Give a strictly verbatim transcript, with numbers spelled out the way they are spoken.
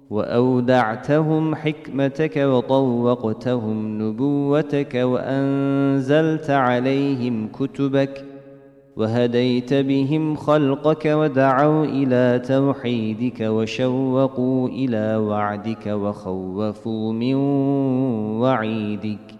وأودعتهم حكمتك وطوقتهم نبوتك وأنزلت عليهم كتبك وهديت بهم خلقك ودعوا إلى توحيدك وشوقوا إلى وعدك وخوفوا من وعيدك.